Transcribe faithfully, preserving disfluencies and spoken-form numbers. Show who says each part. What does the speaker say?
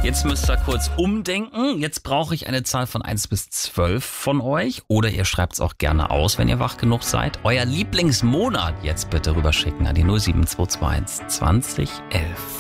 Speaker 1: Jetzt müsst ihr kurz umdenken. Jetzt brauche ich eine Zahl von eins bis zwölf von euch. Oder ihr schreibt es auch gerne aus, wenn ihr wach genug seid. Euer Lieblingsmonat jetzt bitte rüberschicken an die null sieben zwei zwei eins zwanzig elf.